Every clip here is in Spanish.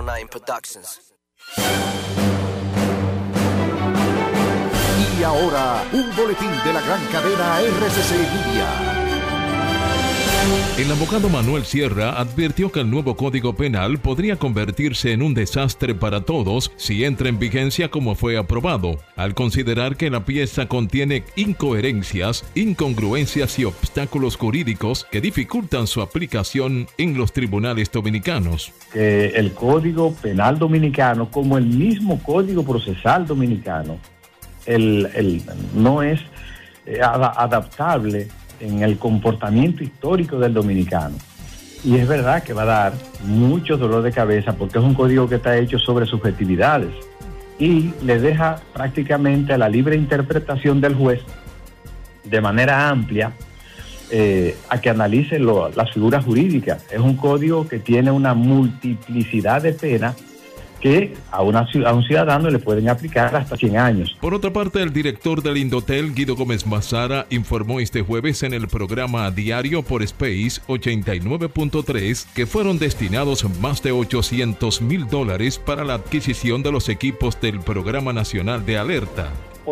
109 Productions. Y ahora, un boletín de la gran cadena RCC Media. El abogado Manuel Sierra advirtió que el nuevo Código Penal podría convertirse en un desastre para todos si entra en vigencia como fue aprobado, al considerar que la pieza contiene incoherencias, incongruencias y obstáculos jurídicos que dificultan su aplicación en los tribunales dominicanos. El Código Penal dominicano, como el mismo Código Procesal dominicano, no es adaptable en el comportamiento histórico del dominicano. Y es verdad que va a dar mucho dolor de cabeza porque es un código que está hecho sobre subjetividades y le deja prácticamente a la libre interpretación del juez de manera amplia a que analice las figuras jurídicas. Es un código que tiene una multiplicidad de penas que a un ciudadano le pueden aplicar hasta 100 años. Por otra parte, el director del Indotel, Guido Gómez Mazara, informó este jueves en el programa diario por Space 89.3 que fueron destinados más de $800,000 para la adquisición de los equipos del Programa Nacional de Alerta.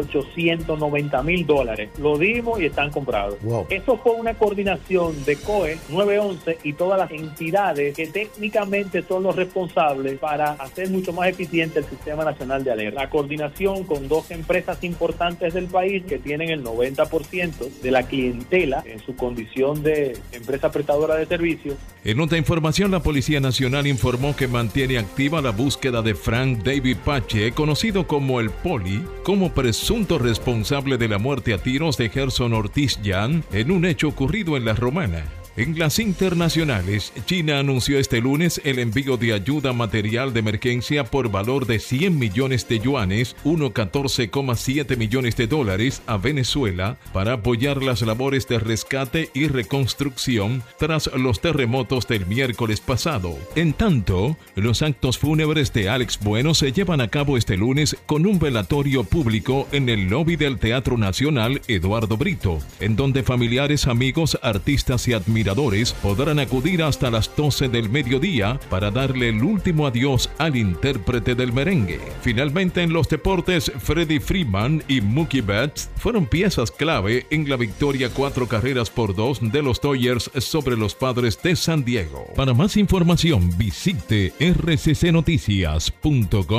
$890,000. Lo dimos y están comprados. Wow. Eso fue una coordinación de COE, 911 y todas las entidades que técnicamente son los responsables para hacer mucho más eficiente el Sistema Nacional de Alerta. La coordinación con dos empresas importantes del país que tienen el 90% de la clientela en su condición de empresa prestadora de servicios. En otra información, la Policía Nacional informó que mantiene activa la búsqueda de Frank David Pache, conocido como el Poli, como presunto responsable de la muerte a tiros de Gerson Ortiz Jan en un hecho ocurrido en La Romana. En las internacionales, China anunció este lunes el envío de ayuda material de emergencia por valor de 100 millones de yuanes, $14,7 millones a Venezuela para apoyar las labores de rescate y reconstrucción tras los terremotos del miércoles pasado. En tanto, los actos fúnebres de Alex Bueno se llevan a cabo este lunes con un velatorio público en el lobby del Teatro Nacional Eduardo Brito, en donde familiares, amigos, artistas y admiradores podrán acudir hasta las 12 del mediodía para darle el último adiós al intérprete del merengue. Finalmente, en los deportes, Freddie Freeman y Mookie Betts fueron piezas clave en la victoria 4-2 de los Dodgers sobre los Padres de San Diego. Para más información, visite rccnoticias.com.do,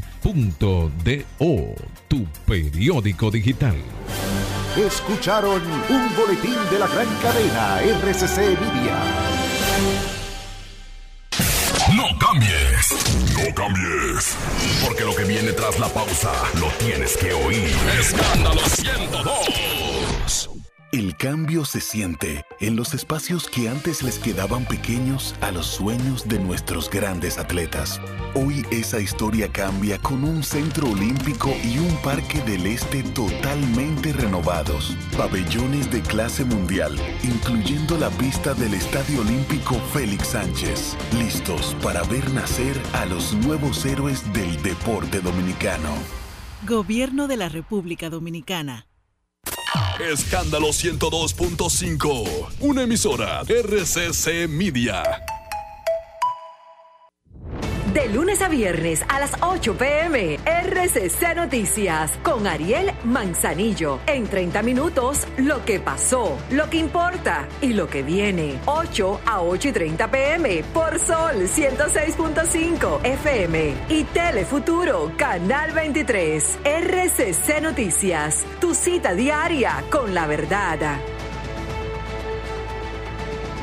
tu periódico digital. Escucharon un boletín de la gran cadena RCC Media. No cambies, no cambies, porque lo que viene tras la pausa lo tienes que oír. Escándalo 102. El cambio se siente en los espacios que antes les quedaban pequeños a los sueños de nuestros grandes atletas. Hoy esa historia cambia con un centro olímpico y un parque del este totalmente renovados. Pabellones de clase mundial, incluyendo la pista del Estadio Olímpico Félix Sánchez. Listos para ver nacer a los nuevos héroes del deporte dominicano. Gobierno de la República Dominicana. Escándalo 102.5, una emisora RCC Media. De lunes a viernes a las 8 p.m. RCC Noticias con Ariel Manzanillo. En 30 minutos, lo que pasó, lo que importa y lo que viene. 8 a 8:30 p.m. por Sol 106.5 FM y Telefuturo Canal 23. RCC Noticias, tu cita diaria con la verdad.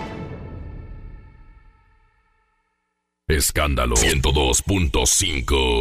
Escándalo 102.5.